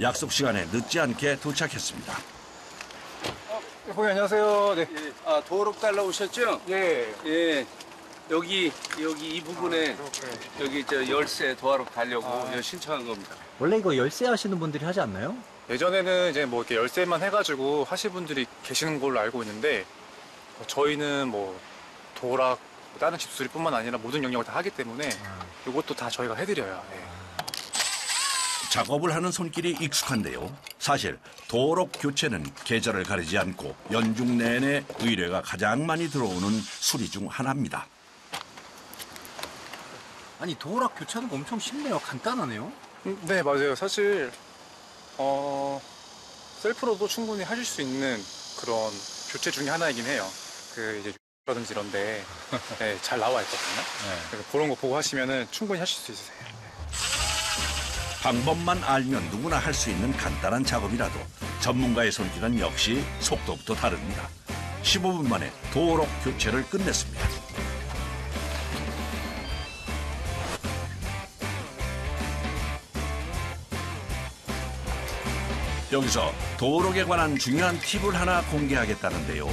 약속 시간에 늦지 않게 도착했습니다. 고객님 안녕하세요. 네. 예. 아, 도어록 달러 오셨죠? 예. 예. 여기 이 부분에 여기 저 열쇠 도어록 달려고 여기 신청한 겁니다. 원래 이거 열쇠 하시는 분들이 하지 않나요? 예전에는 이제 뭐 이렇게 열쇠만 해가지고 하실 분들이 계시는 걸로 알고 있는데 저희는 뭐 도락, 다른 집수리뿐만 아니라 모든 영역을 다 하기 때문에 이것도 다 저희가 해드려요. 네. 작업을 하는 손길이 익숙한데요. 사실 도어록 교체는 계절을 가리지 않고 연중 내내 의뢰가 가장 많이 들어오는 수리 중 하나입니다. 아니 도어락 교체하는 거 엄청 쉽네요. 간단하네요. 네, 맞아요. 사실 셀프로도 충분히 하실 수 있는 그런 교체 중에 하나이긴 해요. 그 이제 라든지 이런데 네, 잘 나와 있거든요. 그래서 그런 거 보고 하시면은 충분히 하실 수 있으세요. 방법만 알면 누구나 할 수 있는 간단한 작업이라도 전문가의 손길은 역시 속도부터 다릅니다. 15분 만에 도어록 교체를 끝냈습니다. 여기서 도어록에 관한 중요한 팁을 하나 공개하겠다는데요.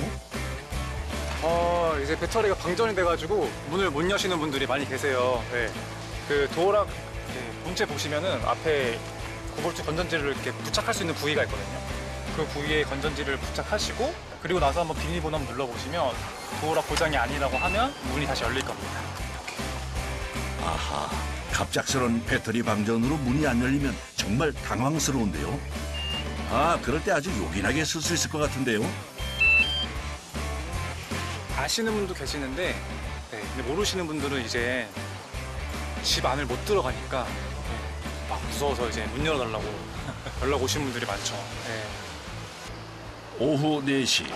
이제 배터리가 방전이 돼가지고 문을 못 여시는 분들이 많이 계세요. 네. 그 도어락 본체 보시면은 앞에 고볼트 건전지를 이렇게 부착할 수 있는 부위가 있거든요. 그 부위에 건전지를 부착하시고 그리고 나서 한번 비밀번호 한번 눌러보시면 도어락 고장이 아니라고 하면 문이 다시 열릴 겁니다. 아하, 갑작스런 배터리 방전으로 문이 안 열리면 정말 당황스러운데요. 아, 그럴 때 아주 요긴하게 쓸 수 있을 것 같은데요. 아시는 분도 계시는데 네, 근데 모르시는 분들은 이제 집 안을 못 들어가니까 막 무서워서 이제 문 열어달라고 연락 오신 분들이 많죠. 네. 오후 4시.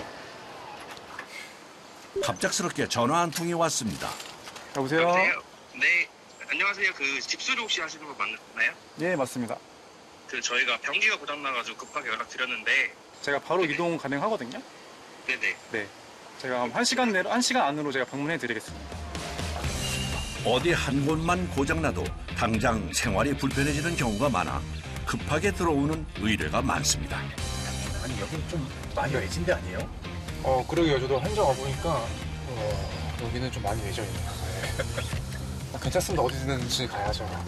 갑작스럽게 전화 한 통이 왔습니다. 여보세요? 네, 안녕하세요. 그 집수리 혹시 하시는 거 맞나요? 예, 맞습니다. 그 저희가 변기가 고장나가지고 급하게 연락드렸는데. 제가 바로 이동 가능하거든요. 네네. 네. 제가 1시간 안으로 제가 방문해 드리겠습니다. 어디 한 곳만 고장나도 당장 생활이 불편해지는 경우가 많아 급하게 들어오는 의뢰가 많습니다. 아니 여긴 좀 많이 외진 데 아니에요? 그러게요. 저도 현장 와보니까 여기는 좀 많이 외져있네요. 네. 괜찮습니다. 어디든지 가야죠.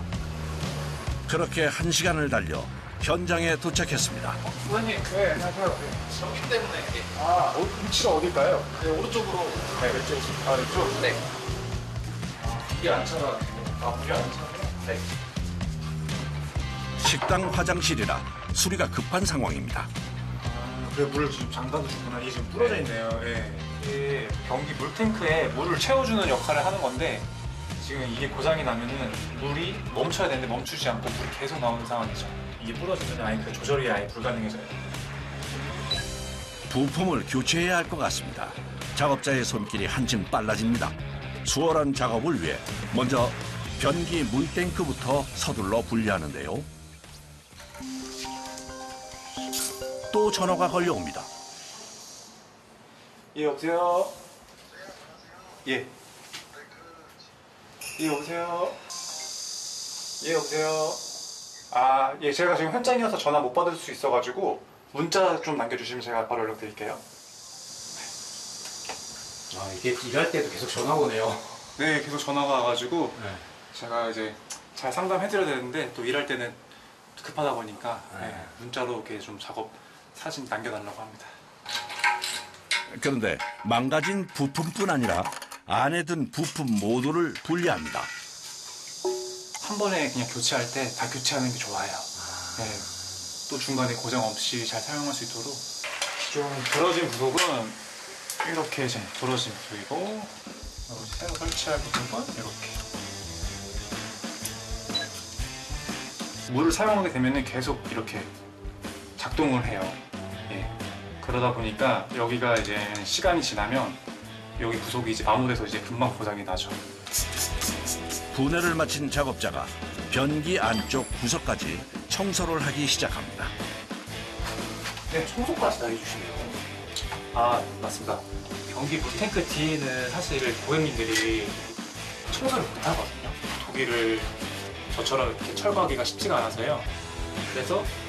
그렇게 1시간을 달려 현장에 도착했습니다. 부장님, 네, 안녕하세요. 저기 때문에. 위치가 어딜까요? 네, 오른쪽으로. 네, 왼쪽. 아, 왼쪽? 네. 물이 안 차가. 물이 안 차. 네. 식당 화장실이라 수리가 급한 상황입니다. 그래, 물을 지금 잠가두셨구나. 이게 지금 부러져 있네요. 네. 이게 변기 물탱크에 물을 채워주는 역할을 하는 건데 지금 이게 고장이 나면은 물이 멈춰야 되는데 멈추지 않고 물이 계속 나오는 상황이죠. 이게 부러지면 아예 그 조절이 아예 불가능해져요. 부품을 교체해야 할 것 같습니다. 작업자의 손길이 한층 빨라집니다. 수월한 작업을 위해 먼저 변기 물탱크부터 서둘러 분리하는데요. 또 전화가 걸려옵니다. 예, 여보세요? 예. 예, 여보세요? 예, 여보세요? 예, 제가 지금 현장이어서 전화 못 받을 수 있어가지고 문자 좀 남겨주시면 제가 바로 연락드릴게요. 이게 일할 때도 계속 전화가 오네요. 네, 계속 전화가 와가지고 제가 이제 잘 상담해드려야 되는데 또 일할 때는 급하다 보니까 문자로 이렇게 좀 작업 사진 남겨달라고 합니다. 그런데 망가진 부품뿐 아니라 안에 든 부품 모두를 분리합니다. 한 번에 그냥 교체할 때 다 교체하는 게 좋아요. 네. 또 중간에 고장 없이 잘 사용할 수 있도록 좀 부러진 부속은 이렇게 이제 부러진 부속이고 새로 설치할 부분은 이렇게 물을 사용하게 되면 계속 이렇게 작동을 해요. 예. 그러다 보니까 여기가 이제 시간이 지나면 여기 부속이 이제 마모돼서 이제 금방 고장이 나죠. 분해를 마친 작업자가 변기 안쪽 구석까지 청소를 하기 시작합니다. 네, 청소까지 다 해주시네요. 맞습니다. 변기 물탱크 뒤에는 사실 고객님들이 청소를 못 하거든요. 독일을 저처럼 이렇게 철거하기가 쉽지가 않아서요. 그래서